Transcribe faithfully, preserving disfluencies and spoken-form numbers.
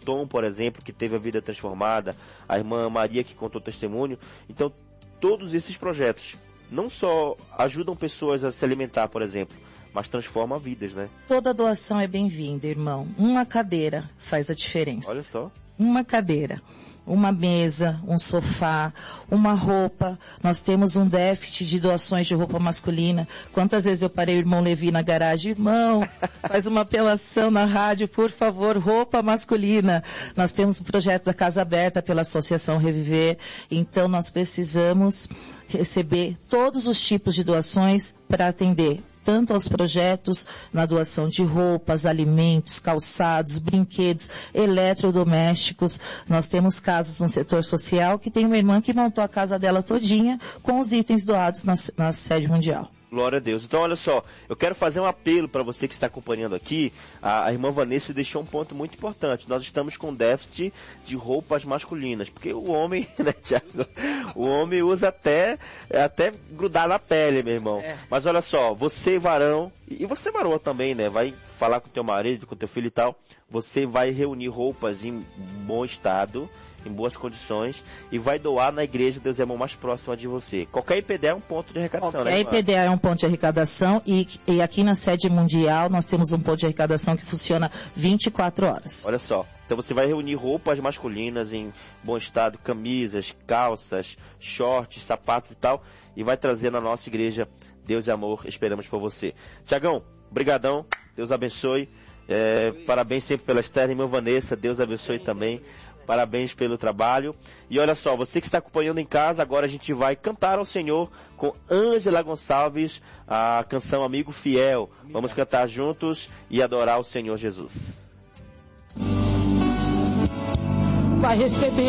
Tom, por exemplo, que teve a vida transformada, a irmã Maria, que contou testemunho. Então, todos esses projetos não só ajudam pessoas a se alimentar, por exemplo, mas transformam vidas, né? Toda doação é bem-vinda, irmão. Uma cadeira faz a diferença. Olha só. Uma cadeira, uma mesa, um sofá, uma roupa. Nós temos um déficit de doações de roupa masculina. Quantas vezes eu parei o irmão Levi na garagem? Irmão, faz uma apelação na rádio, por favor, roupa masculina. Nós temos o projeto da Casa Aberta pela Associação Reviver. Então nós precisamos receber todos os tipos de doações para atender tanto aos projetos na doação de roupas, alimentos, calçados, brinquedos, eletrodomésticos. Nós temos casos no setor social que tem uma irmã que montou a casa dela todinha com os itens doados na, na sede mundial. Glória a Deus. Então, olha só, eu quero fazer um apelo para você que está acompanhando aqui. A, a irmã Vanessa deixou um ponto muito importante. Nós estamos com déficit de roupas masculinas, porque o homem, né, Thiago? O homem usa até, até grudar na pele, meu irmão. É. Mas olha só, você varão, e você varoa também, né? Vai falar com teu marido, com teu filho e tal. Você vai reunir roupas em bom estado, em boas condições, e vai doar na igreja Deus é Amor mais próxima de você. Qualquer I P D é um ponto de arrecadação, Qualquer né? I P D é um ponto de arrecadação, e, e aqui na sede mundial nós temos um ponto de arrecadação que funciona vinte e quatro horas. Olha só, então você vai reunir roupas masculinas em bom estado, camisas, calças, shorts, sapatos e tal, e vai trazer na nossa igreja Deus é Amor, esperamos por você. Tiagão, brigadão, Deus abençoe, é, parabéns sempre pela Esther, irmã Vanessa, Deus abençoe também. Parabéns pelo trabalho. E olha só, você que está acompanhando em casa, agora a gente vai cantar ao Senhor com Ângela Gonçalves, a canção Amigo Fiel. Vamos cantar juntos e adorar o Senhor Jesus. Vai receber.